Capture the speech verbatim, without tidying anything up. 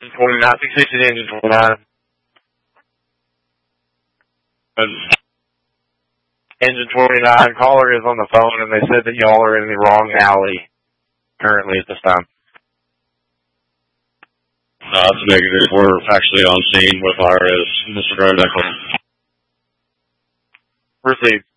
twenty-nine, six sixty engine twenty-nine. Engine twenty-nine, caller is on the phone, and they said that y'all are in the wrong alley currently at this time. No, that's negative. We're actually on scene with our is Mister Rodecker. Received.